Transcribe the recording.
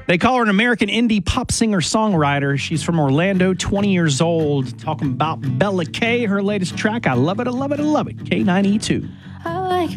They call her an American indie pop singer-songwriter. She's from Orlando, 20 years old. Talking about Bella K, her latest track. I love it, I love it, I love it. K9E2. I wake